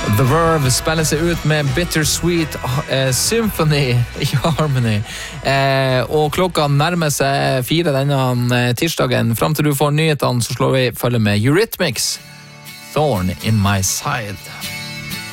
The Verve spiller seg ut med Bittersweet Symphony, ikke Harmony. Og klokka nærmer seg 4 denne tirsdagen. Frem til du får nyhetene så slår vi følge med Eurythmics, Thorn in my side.